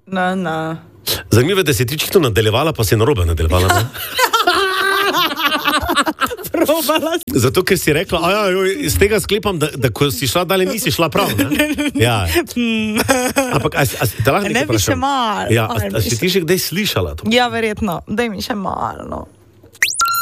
Zanimivo, da si ti čisto nadaljevala, pa si narobe nadaljevala. Zato, ker si rekla, iz tega sklepam, da ko si šla dalje, nisi šla prav. Ja. Ampak, ne bi še malo. Ja, a si ti že kdaj slišala to? Ja, verjetno, daj mi še malo.